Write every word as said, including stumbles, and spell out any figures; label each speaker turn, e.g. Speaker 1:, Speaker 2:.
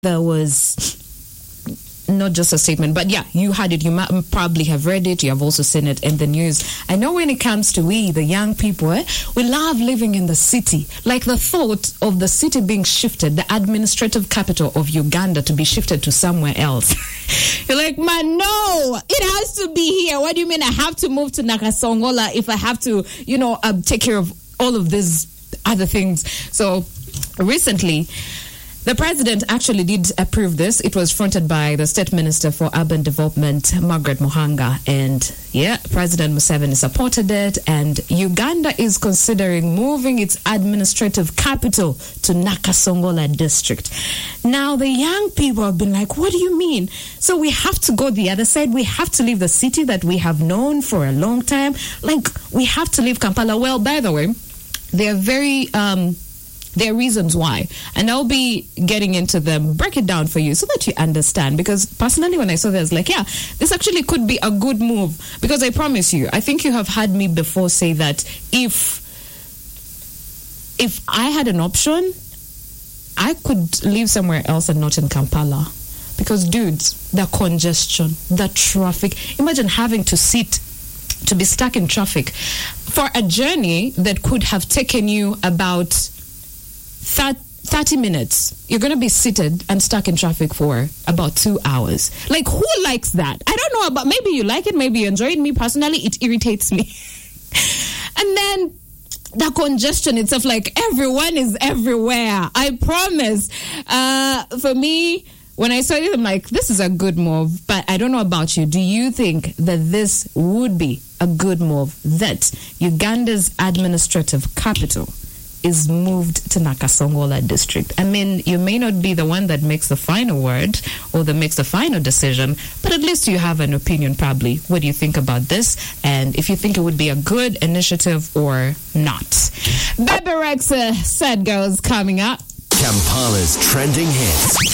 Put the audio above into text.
Speaker 1: there was not just a statement, but yeah, you had it. You might probably have read it. You have also seen it in the news. I know when it comes to we, the young people, eh, we love living in the city. Like the thought of the city being shifted, the administrative capital of Uganda to be shifted to somewhere else. You're like, man, no, it has to be here. What do you mean I have to move to Nakasongola if I have to, you know, um, take care of all of these other things? So recently, the president actually did approve this. It was fronted by the State Minister for Urban Development, Margaret Muhanga. And yeah, President Museveni supported it. And Uganda is considering moving its administrative capital to Nakasongola district. Now, the young people have been like, what do you mean? So we have to go the other side. We have to leave the city that we have known for a long time. Like, we have to leave Kampala. Well, by the way, they are very... Um, There are reasons why, and I'll be getting into them, break it down for you so that you understand, because personally when I saw this, like, yeah, this actually could be a good move, because I promise you, I think you have heard me before say that if if I had an option, I could live somewhere else and not in Kampala, because dudes, the congestion, the traffic, imagine having to sit to be stuck in traffic for a journey that could have taken you about thirty minutes. You're going to be seated and stuck in traffic for about two hours. Like, who likes that? I don't know about, maybe you like it, maybe you enjoy it. Me personally, it irritates me. And then the congestion itself, like everyone is everywhere. I promise. Uh, for me, when I saw it, I'm like, this is a good move. But I don't know about you. Do you think that this would be a good move, that Uganda's administrative capital is moved to Nakasongola district? I mean, you may not be the one that makes the final word or that makes the final decision, but at least you have an opinion probably. What do you think about this? And if you think it would be a good initiative or not. Bebe Rexha, Sad Girls coming up.
Speaker 2: Kampala's trending hits.